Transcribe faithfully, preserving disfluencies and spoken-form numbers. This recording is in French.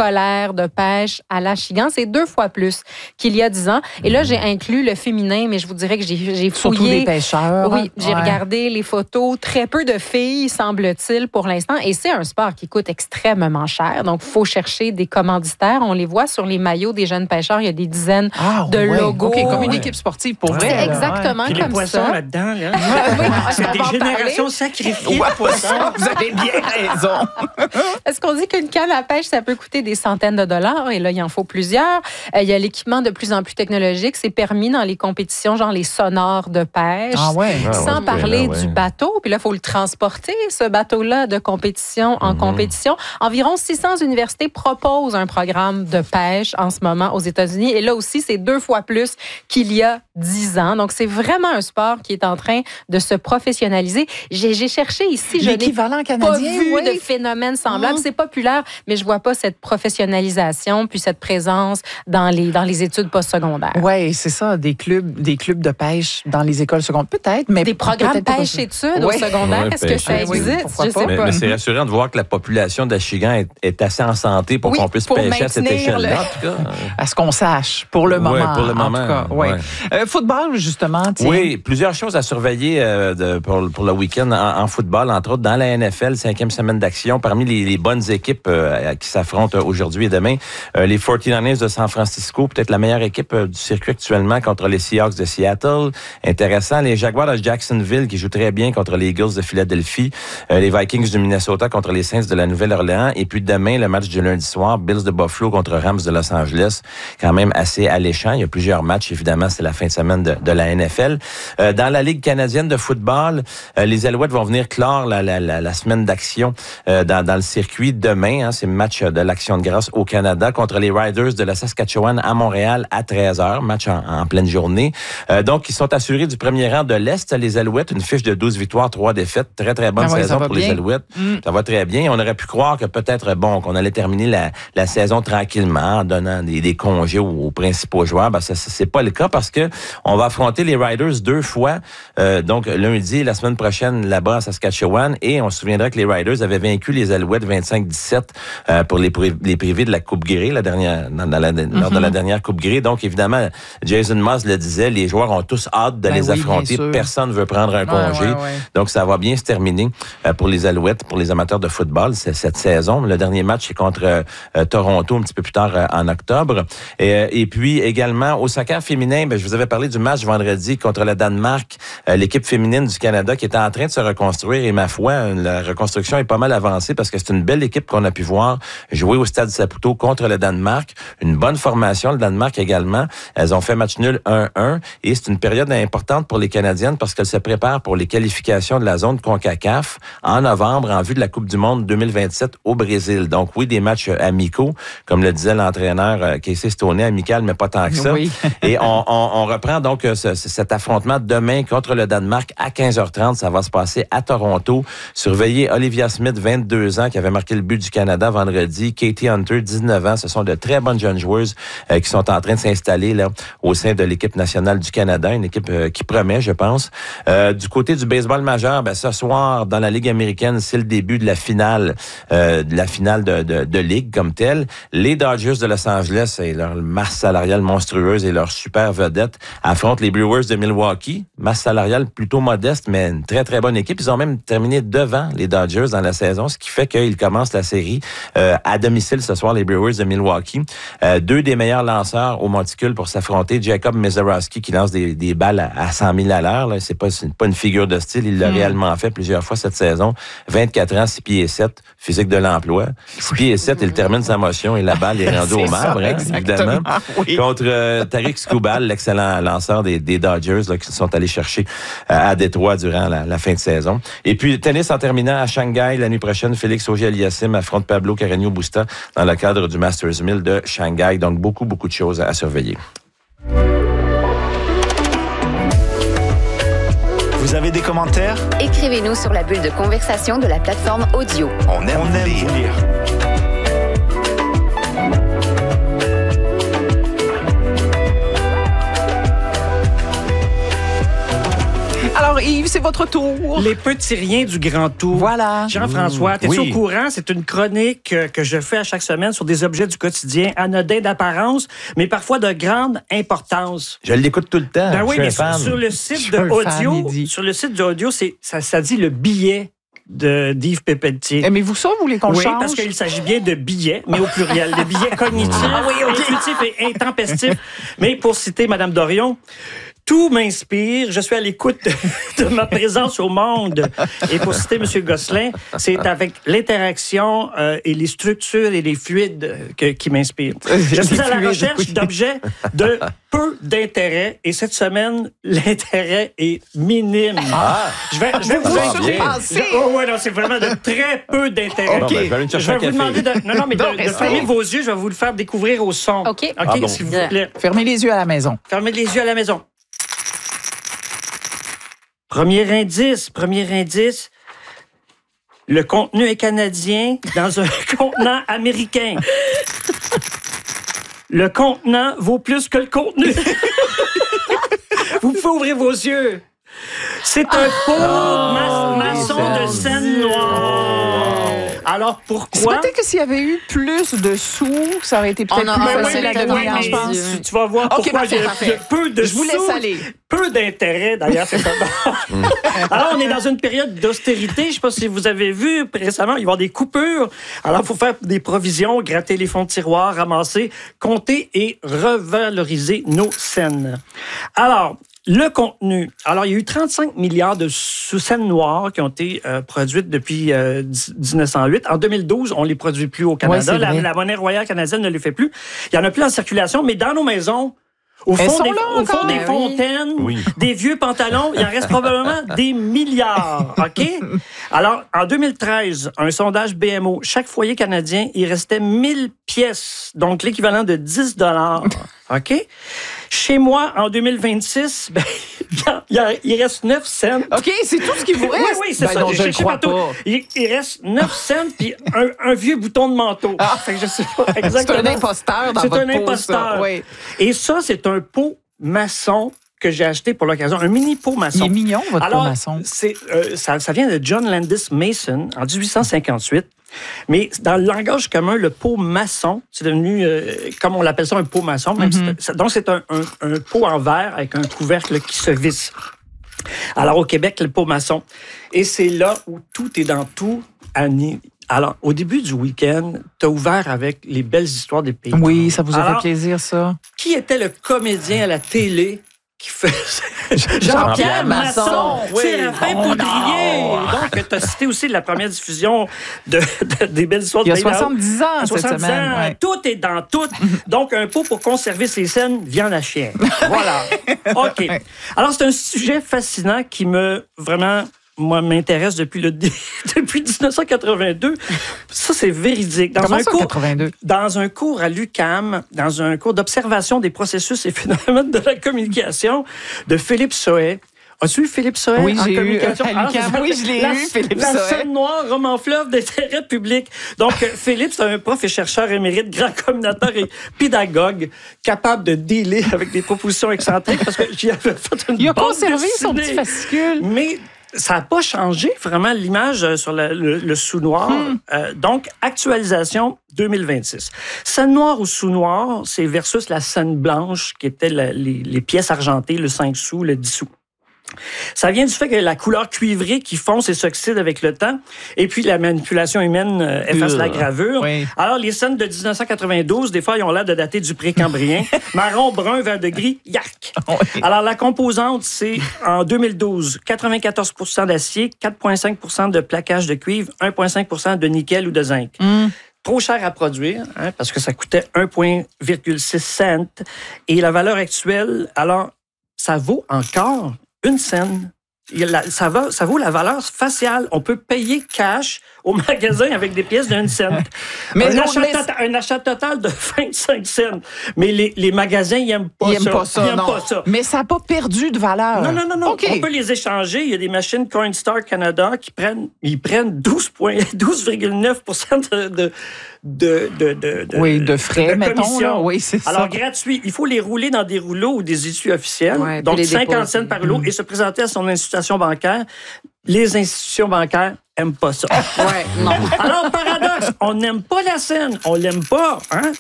scolaires de pêche à l'Achigan. C'est deux fois plus qu'il y a dix ans. Et là, j'ai inclus le féminin, mais je vous dirais que j'ai, j'ai fouillé. Surtout des pêcheurs. Oui, j'ai ouais. regardé les photos. Très peu de filles, semble-t-il, pour l'instant. Et c'est un sport qui coûte extrêmement cher. Donc, il faut chercher des commanditaires. On les voit sur les maillots des jeunes pêcheurs. Il y a des dizaines ah, de ouais. logos. OK, comme une ouais. équipe sportive, pour Ouais. vrai. C'est exactement Puis comme les poissons ça. là-dedans, là. Oui, c'est on des va en générations parler. sacrifiées de poissons. Vous avez bien raison. Est-ce qu'on dit qu'une canne à pêche, ça peut coûter des centaines de dollars? Et là, il en faut plusieurs. Euh, il y a l'équipement de plus en plus technologique. C'est permis dans les compétitions, genre les sonars de pêche. Ah ouais. Sans ouais, parler ouais. du bateau. Puis là, il faut le transporter, ce bateau-là, de compétition en mm-hmm. compétition. Environ six cents universités proposent un programme de pêche en ce moment aux États-Unis. Et là aussi, c'est deux fois plus qu'il y a dix ans. Donc, c'est vraiment un sport qui est en train de se professionnaliser. J'ai, j'ai cherché ici, je n'ai L'équivalent canadien, pas vu oui. de phénomène semblable. Mmh. C'est populaire, mais je vois pas cette professionnalisation puis cette présence dans les, dans les études postsecondaires. Oui, c'est ça, des clubs, des clubs de pêche dans les écoles secondaires. Peut-être, mais des programmes pêche-études oui. au secondaire. Oui, Est-ce que ça pêche, existe? oui, Je sais mais, pas. mais c'est rassurant de voir que la population d'Achigan est, est assez en santé pour oui, qu'on puisse pour pêcher à cette échelle-là. Le... En tout cas. À ce qu'on sache, pour le moment. Oui, pour le moment. En tout cas, ouais. Ouais. Euh, football, justement. Tiens. Oui, plusieurs choses à surveiller euh, de, pour, pour le week-end en, en football, entre autres dans la N F L, cinquième semaine d'action. Parmi les, les bonnes équipes euh, qui s'affrontent aujourd'hui et demain, euh, les forty-niners de San Francisco, peut-être la meilleure équipe euh, du circuit actuellement contre les Seahawks de Seattle. Intéressant. Les Jaguars de Jacksonville qui jouent très bien contre les Eagles de Philadelphie. Euh, les Vikings du Minnesota contre les Saints de la Nouvelle-Orléans. Et puis demain, le match du lundi soir, Bills de Buffalo contre Rams de Los Angeles. Quand même assez alléchant. Il y a plusieurs matchs, évidemment. C'est la fin de semaine de, de la N F L. Euh, dans la Ligue canadienne de football, euh, les Alouettes vont venir clore la, la, la, la semaine d'action euh, dans, dans le circuit demain. Hein, c'est le match de l'Action de grâce au Canada contre les Riders de la Saskatchewan à Montréal à treize heures. Match en, en pleine journée. Euh, donc, ils sont assurés du premier rang de l'Est, les Alouettes. Une fiche de douze victoires, trois défaites. Très, très bonne ah ouais, saison pour bien. les Alouettes. Mm. Ça va très bien. On aurait pu croire que peut-être, bon, qu'on allait terminer la, la saison tranquillement en donnant des, des congés aux, aux principaux joueurs. Ben, ça, c'est pas le cas parce que on va affronter les Riders deux fois. Euh, donc, lundi et la semaine prochaine là-bas à Saskatchewan. Et on se souviendra que les Riders avaient vaincu les Alouettes vingt-cinq dix-sept euh, pour les, les privés de la Coupe Grey la dernière, dans, dans la, mm-hmm. lors de la dernière Coupe Grey. Donc, évidemment, Jason Moss le disait, les joueurs ont tous hâte de ben les oui, affronter. Personne ne veut prendre un congé. Ouais, ouais, ouais. Donc, ça va bien se terminer euh, pour les Alouettes, pour les amateurs de football c'est, cette saison. Le dernier match, c'est contre euh, Toronto un petit peu plus tard euh, en octobre. Et, euh, et puis, également, au soccer féminin, ben, je vous avais parlé du match vendredi contre le Danemark, euh, l'équipe féminine du Canada qui était en train de se reconstruire. Et ma foi, la reconstruction est pas mal avancée parce que c'est une belle équipe qu'on a pu voir jouer au Stade Saputo contre le Danemark. Une bonne formation, le Danemark également. Elles ont fait match nul un un et c'est une période importante pour les Canadiennes parce qu'elles se préparent pour les qualifications de la zone CONCACAF en novembre en vue de la Coupe du Monde deux mille vingt-sept au Brésil. Donc oui, des matchs amicaux, comme le disait l'entraîneur Casey Stoney, amical, mais pas tant que ça. Oui. Et on, on, on reprend donc ce, cet affrontement demain contre le Danemark à quinze heures trente. Ça va se passer à Toronto. Surveillez Olivia Smith, vingt-deux ans, qui avait marqué le but du Canada vendredi. Katie Hunter, dix-neuf ans. Ce sont de très bonnes jeunes joueuses euh, qui sont en train de s'installer là au sein de l'équipe nationale du Canada. Une équipe euh, qui promet, je pense. Euh, du côté du baseball majeur, ben, ce soir, dans la Ligue américaine, c'est le début de la finale, euh, de la finale de, de, de Ligue comme telle. Les Dodgers de Los Angeles et leur masse salariale monstrueuse et leur super vedette affrontent les Brewers de Milwaukee. Masse salariale plutôt modeste, mais une très, très bonne équipe. Ils ont même terminé devant les Dodgers dans la saison, ce qui fait qu'ils commencent la série euh, à domicile ce soir, les Brewers de Milwaukee. Euh, deux des meilleurs lanceurs au monticule pour s'affronter. Jacob Mezorowski qui lance des, des balles à, à cent mille à l'heure. Là. C'est pas, c'est pas une figure de style. Il l'a mm. réellement fait plusieurs fois cette saison. vingt-quatre ans, six pieds sept, physique de l'emploi. six pieds sept, il termine sa motion et la balle est rendue au marbre, hein, évidemment. Oui. Contre euh, Tariq Skubal, l'excellent lanceur des, des Dodgers là, qui sont allés chercher euh, à Détroit durant la, la fin de saison. Et puis, tennis en terminant à Shanghai la nuit prochaine, Félix Auger-Aliassime affronte Pablo Carreño Busta dans le cadre du Masters mille de Shanghai. Donc, beaucoup, beaucoup de choses à, à surveiller. Vous avez des commentaires? Écrivez-nous sur la bulle de conversation de la plateforme audio. On aime, On aime lire. Vous lire. Alors, Yves, c'est votre tour. Les petits riens du Grand Tour. Voilà. Jean-François, t'es-tu oui. au courant? C'est une chronique euh, que je fais à chaque semaine sur des objets du quotidien, anodins d'apparence, mais parfois de grande importance. Je l'écoute tout le temps. Ben oui, je mais suis un sur, fan. sur le Je site suis de un fan, audio, il dit. sur le site de audio, c'est, ça, ça dit le billet de d'Yves Pépeltier. Aimez-vous ça, vous voulez qu'on Oui, change? parce qu'il s'agit bien de billets, mais au pluriel. De billets cognitifs, Ah oui, OK. intuitifs et intempestifs. Mais pour citer Mme Dorion, tout m'inspire. Je suis à l'écoute de, de ma présence au monde. Et pour citer M. Gosselin, c'est avec l'interaction euh, et les structures et les fluides que- qui m'inspirent. Je suis à la fluides, recherche oui. d'objets de peu d'intérêt. Et cette semaine, l'intérêt est minime. Je vais, je vais Vous vous va vous bien. surpassez. Oh, ouais, non, c'est vraiment de très peu d'intérêt. Bon, ben, je vais aller me Je chercher vais un vous café. demander de, non, non, mais de, Non, de restez. fermer vos yeux. Je vais vous le faire découvrir au son. OK. Pardon. s'il vous plaît. Fermez les yeux à la maison. Fermez les yeux à la maison. Premier indice, premier indice. Le contenu est canadien dans un contenant américain. Le contenant vaut plus que le contenu. Vous pouvez ouvrir vos yeux. C'est un pot ma- maçon des de scène noire. Alors C'est pourquoi? peut-être que s'il y avait eu plus de sous, ça aurait été peut-être On a- plus Ben oui, facile mais à oui, deviner, mais je pense. Dieu. Tu, tu vas voir OK, pourquoi parfait, il y a, parfait. il y a peu de Je vous laisse sous, aller. peu d'intérêt, d'ailleurs, c'est ça. Alors, on est dans une période d'austérité. Je ne sais pas si vous avez vu récemment, il va y avoir des coupures. Alors, il faut faire des provisions, gratter les fonds de tiroir, ramasser, compter et revaloriser nos scènes. Alors, le contenu. Alors, il y a eu trente-cinq milliards de sous-scènes noires qui ont été euh, produites depuis euh, dix-neuf cent huit. En deux mille douze, on ne les produit plus au Ouais, Canada. c'est la, vrai. la monnaie royale canadienne ne les fait plus. Il y en a plus en circulation, mais dans nos maisons, au Elles fond, sont des, là au fond encore. des Ben oui. fontaines, Oui. des vieux pantalons, il en reste probablement des milliards. OK? Alors, en deux mille treize, un sondage B M O, chaque foyer canadien, il restait mille pièces, donc l'équivalent de dix dollars. OK? Chez moi, en deux mille vingt-six, ben, il, y a- il reste neuf cents. OK, c'est tout ce qui vous reste? Oui, oui, c'est Ben ça. non, J'ai je le cherché crois partout. pas. Il, il reste neuf cents puis un, un vieux bouton de manteau. Fait que je sais pas C'est exactement. un imposteur dans C'est votre un peau, imposteur. ça. Oui. Et ça, c'est un pot maçon que j'ai acheté pour l'occasion. Un mini pot maçon. Il est mignon, votre Alors, pot maçon. c'est, euh, ça, ça vient de John Landis Mason en dix-huit cent cinquante-huit. Mais dans le langage commun, le pot maçon, c'est devenu, euh, comme on l'appelle ça, un pot maçon. Même Mm-hmm. si c'est- donc, c'est un, un- un pot en verre avec un couvercle qui se visse. Alors, au Québec, le pot maçon. Et c'est là où tout est dans tout. Annie. Alors, au début du week-end, tu as ouvert avec les belles histoires des pays. Oui, ça vous a Alors, fait plaisir, ça. Qui était le comédien à la télé qui faisait... Jean-Pierre Masson. Séraphin Oh Poudrier. non. Donc, tu as cité aussi la première diffusion de, de- des belles histoires Il y a de pays. soixante-dix ans À cette soixante-dix semaine. ans, ouais. tout est dans tout. Donc, un pot pour conserver ses scènes, viande à chien. Voilà. OK. Alors, c'est un sujet fascinant qui me, vraiment, moi, m'intéresse depuis, le, dé- depuis dix-neuf cent quatre-vingt-deux. Ça, c'est véridique. Dans Comment un ça, cours, quatre-vingt-deux? dans un cours à l'U Q A M, dans un cours d'observation des processus et phénomènes de la communication de Philippe Sohet. As-tu eu Philippe Sohet Oui, en j'ai eu, communication? à l'U Q A M. Alors, Oui, je l'ai la- eu, Philippe La Sohet. scène noire, roman fleuve d'intérêt public. Donc, euh, Philippe, c'est un prof et chercheur émérite, grand communicateur et pédagogue, capable de dealer avec des propositions excentriques, parce que j'y avais fait une Il a bande conservé son dessinée. petit fascicule. Mais ça n'a pas changé vraiment l'image euh, sur le, le- le sous-noir. Hmm. Euh, donc, actualisation deux mille vingt-six. Scène noire ou sous-noir, c'est versus la scène blanche, qui était la- les, les pièces argentées, le cinq sous, le dix sous. Ça vient du fait que la couleur cuivrée qui fonce et s'oxyde avec le temps, et puis la manipulation humaine euh, efface Euh, la gravure. oui. Alors, les scènes de dix-neuf cent quatre-vingt-douze, des fois, ils ont l'air de dater du précambrien. Marron, brun, vert de gris, yark! Oui. Alors, la composante, c'est en deux mille douze, quatre-vingt-quatorze pour cent d'acier, quatre virgule cinq pour cent de plaquage de cuivre, un virgule cinq pour cent de nickel ou de zinc. Mm. Trop cher à produire, hein, parce que ça coûtait un virgule six cents. Et la valeur actuelle, alors, ça vaut encore une scène. Il y a la- Ça, va, ça vaut la valeur faciale. On peut payer cash au magasin avec des pièces d'un cent. Mais un, non, achat mais- tota- un achat total de vingt-cinq cents. Mais les, les magasins, ils n'aiment pas, Il n'aime ça. pas ça, Ils aiment non. pas ça. Mais ça n'a pas perdu de valeur. Non, non, non, non. OK. On peut les échanger. Il y a des machines Coinstar Canada qui prennent, ils prennent douze virgule neuf pour cent de, de, de, de, de, de Oui, de frais, de mettons. commission. Là. Oui, c'est Alors, ça. gratuit. Il faut les rouler dans des rouleaux ou des issues officielles, Ouais, donc puis les cinquante déposer. cents par rouleau, et se présenter à son institution bancaire. Les institutions bancaires n'aiment pas ça. Ouais, non. Alors, paradoxe, on n'aime pas la scène, on l'aime pas, hein?